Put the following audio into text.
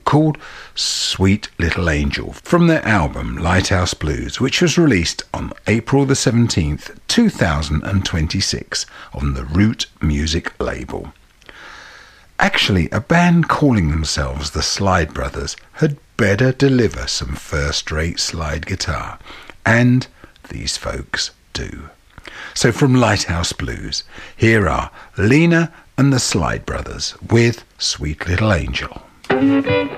called Sweet Little Angel from their album Lighthouse Blues, which was released on April the 17th, 2026 on the Root Music label. Actually, a band calling themselves the Slide Brothers had better deliver some first-rate slide guitar, and these folks do. So from Lighthouse Blues, here are Lena and the Slide Brothers with Sweet Little Angel.